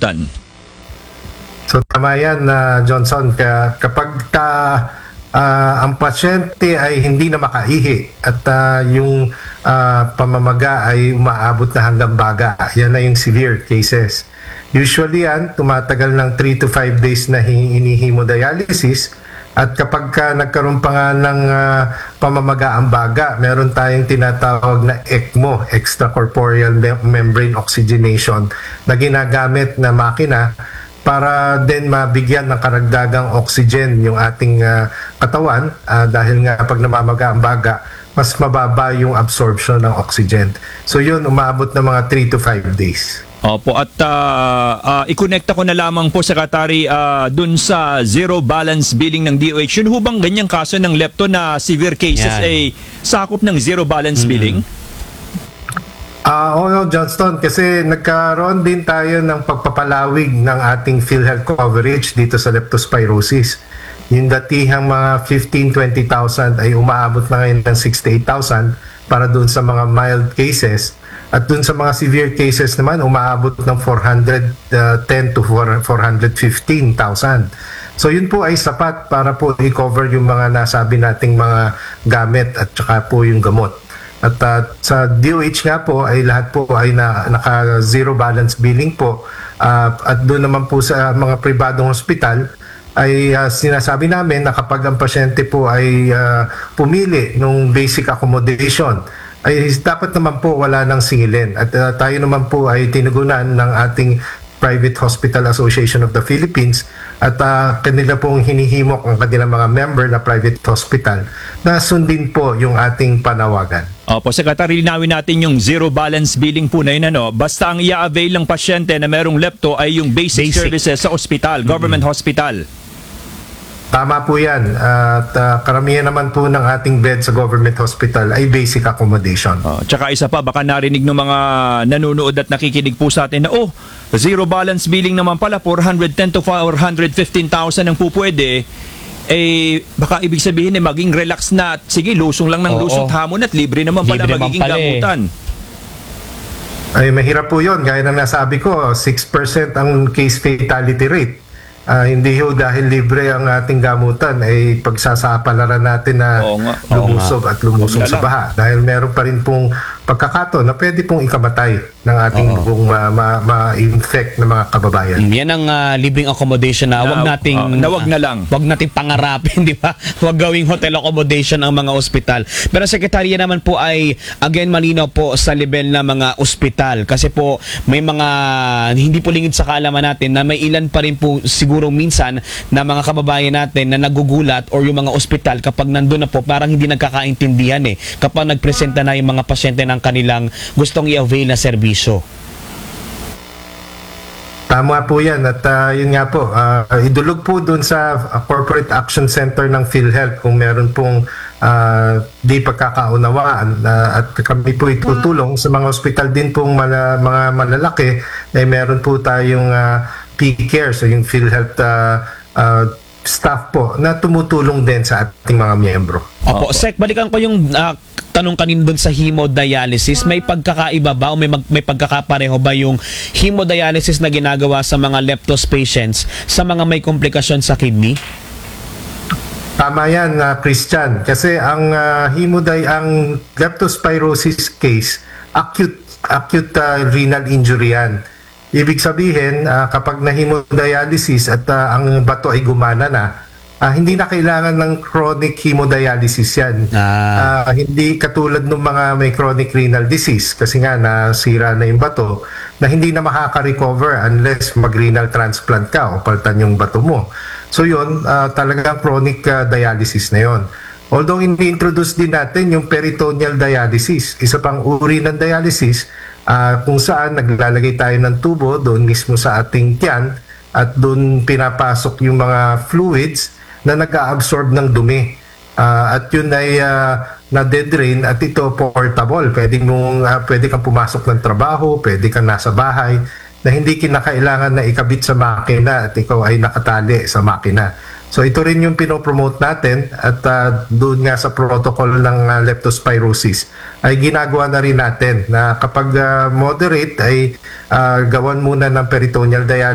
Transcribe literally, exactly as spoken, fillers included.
gamutan. So tama yan, uh, Johnson. Kaya kapag ta, uh, ang pasyente ay hindi na makaihi at uh, yung uh, pamamaga ay umaabot na hanggang baga, yan na yung severe cases. Usually yan, tumatagal ng three to five days na hinihemodialysis. At kapag ka nagkaroon pa nga ng uh, pamamaga ang baga, meron tayong tinatawag na ECMO, extracorporeal membrane oxygenation, na ginagamit na makina para din mabigyan ng karagdagang oxygen yung ating uh, katawan uh, dahil nga pag namamaga ang baga, mas mababa yung absorption ng oxygen. So yun, umaabot ng mga three to five days. Opo, at uh, uh, i-connecta ko na lamang po, Secretary, uh, dun sa zero balance billing ng D O H. Yun hubang ganyang kaso ng lepto na severe cases Yan. ay sakop ng zero balance mm-hmm. billing? Ah, uh, oo, Johnston, kasi nagkaroon din tayo ng pagpapalawig ng ating PhilHealth coverage dito sa leptospirosis. Yung datihang mga fifteen to twenty thousand ay umaabot na ngayon ng sixty-eight thousand para doon sa mga mild cases. At doon sa mga severe cases naman, umaabot ng four hundred ten to four hundred fifteen thousand. So yun po ay sapat para po i-cover yung mga nasabi nating mga gamit at saka po yung gamot. At uh, sa D O H nga po ay lahat po ay na, naka zero balance billing po. Uh, at doon naman po sa mga pribadong hospital ay uh, sinasabi namin na kapag ang pasyente po ay uh, pumili ng basic accommodation, ay dapat naman po wala ng singilin. At uh, tayo naman po ay tinugunan ng ating Private Hospital Association of the Philippines at uh, kanila pong hinihimok ang kanilang mga member na private hospital na sundin po yung ating panawagan. Opo, Secretary, linawin natin yung zero balance billing po na yun. Ano? Basta ang i-avail ng pasyente na merong lepto ay yung basic, basic. services sa ospital, mm-hmm. government hospital. Tama po yan. At uh, karamihan naman po ng ating bed sa government hospital ay basic accommodation. Oh, tsaka isa pa, baka narinig ng mga nanonood at nakikinig po sa atin na, oh, zero balance billing naman pala, four hundred ten to four hundred fifteen thousand ang pupwede. Eh, baka ibig sabihin eh, maging relax na at sige, lusong lang ng Oo. lusong hamon at libre naman pala Libre magiging naman pala, gamutan. Ay, mahirap po yun. Gaya ng nasabi ko, six percent ang case fatality rate. Uh, hindi ho dahil libre ang ating gamutan ay pagsasapalaran natin na Oo nga. lumusog at lumusog sa baha. Dahil meron pa rin pong pagkakataon na pwede pong ikamatay ng ating buong ma-infect na mga kababayan. Yan ang uh, libreng accommodation na wag Na- nating uh, na wag na lang. Wag nating pangarapin, di ba? Wag gawing hotel accommodation ang mga ospital. Pero sekretarya naman po ay again malinaw po sa level na mga ospital kasi po may mga hindi po lingid sa kaalaman natin na may ilan pa rin po siguro minsan na mga kababayan natin na nagugulat or yung mga ospital kapag nandun na po parang hindi nagkakaintindihan eh kapag nagpresenta na yung mga pasyente ng kanilang gustong i-avail na serbisyo. Tama po yan at uh, yun nga po, uh, idulog po dun sa uh, Corporate Action Center ng PhilHealth kung meron pong uh, di pagkakaunawaan uh, at kami po itutulong sa mga ospital din pong mala, mga malalaki ay meron po tayong uh, P-Care, so yung PhilHealth uh, uh, staff po na tumutulong din sa ating mga miyembro. Opo, Sek, balikan ko yung uh, tanong kanina doon sa hemodialysis. May pagkakaiba ba o may, mag, may pagkakapareho ba yung hemodialysis na ginagawa sa mga leptos patients sa mga may komplikasyon sa kidney? Tama yan, uh, Christian. Kasi ang uh, hemodi ang leptospirosis case, acute acute uh, renal injury yan. Ibig sabihin, uh, kapag na-hemodialysis at uh, ang bato ay gumana na, uh, hindi na kailangan ng chronic hemodialysis yan. Ah. Uh, hindi katulad ng mga may chronic renal disease kasi nga nasira na yung bato na hindi na makaka-recover unless mag-renal transplant ka o paltan yung bato mo. So yun, uh, talagang chronic uh, dialysis na yun. Although ini-introduce din natin yung peritoneal dialysis, isa pang uri ng dialysis, Uh, kung saan naglalagay tayo ng tubo doon mismo sa ating tiyan at doon pinapasok yung mga fluids na nag-a-absorb ng dumi. Uh, at yun ay uh, na-dedrain at ito portable. Pwede, mong, uh, pwede kang pumasok ng trabaho, pwede kang nasa bahay na hindi kinakailangan na ikabit sa makina at ikaw ay nakatali sa makina. So ito rin yung pinopromote natin at uh, doon nga sa protocol ng uh, leptospirosis ay ginagawa na rin natin na kapag uh, moderate ay uh, gawan muna ng peritoneal dialysis